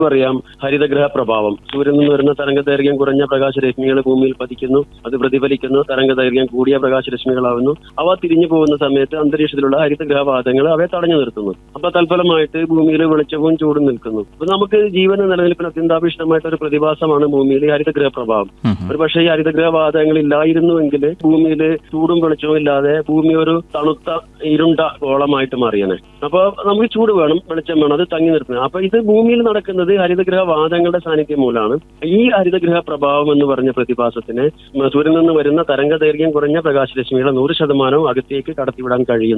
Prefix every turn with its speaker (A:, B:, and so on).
A: അറിയാം ഹരിതഗ്രഹ പ്രഭാവം. സൂര്യനിൽ നിന്ന് വരുന്ന തരംഗദൈർഘ്യം കുറഞ്ഞ പ്രകാശരശ്മികൾ ഭൂമിയിൽ പതിക്കുന്നു, അത് പ്രതിഫലിക്കുന്നു, തരംഗദൈർഘ്യം കൂടിയ പ്രകാശരശ്മികളാവുന്നു. അവ തിരിഞ്ഞു പോകുന്ന സമയത്ത് അന്തരീക്ഷത്തിലുള്ള ഹരിതഗ്രഹവാതങ്ങൾ അവയെ തടഞ്ഞു നിർത്തുന്നു. അപ്പൊ തൽഫലമായിട്ട് ഭൂമിയിൽ വെളിച്ചവും ചൂടും നിൽക്കുന്നു. അപ്പൊ നമുക്ക് ജീവന് നിലനിൽപ്പിന് അത്യന്താപേക്ഷിതമായിട്ട് ഒരു പ്രതിഭാസമാണ് ഭൂമിയിൽ ഹരിതഗ്രഹ പ്രഭാവം. ഒരു പക്ഷേ ഈ ഹരിതഗ്രഹവാതകങ്ങൾ ഇല്ലായിരുന്നുവെങ്കിൽ ഭൂമിയിൽ ചൂടും വെളിച്ചവും ഇല്ലാതെ ഭൂമി ഒരു തണുത്ത ഇരുണ്ട ഗോളമായിട്ട് മാറിയാണ്. അപ്പൊ നമുക്ക് ചൂട് വേണം, വെളിച്ചം വേണം, അത് തങ്ങി നിർത്തുന്നത്. അപ്പൊ ഇത് ഭൂമിയിൽ നടക്കുന്നത് ഹരിതഗ്രഹവാതങ്ങളുടെ സാന്നിധ്യം മൂലമാണ്. ഈ ഹരിതഗ്രഹ പ്രഭാവം എന്ന് പറഞ്ഞ പ്രതിഭാസത്തിന് സൂര്യനിൽ നിന്ന് വരുന്ന തരംഗദൈർഘ്യം കുറഞ്ഞ പ്രകാശരശ്മികളെ 100% അകത്തേക്ക് കടത്തിവിടാൻ കഴിയുന്നു.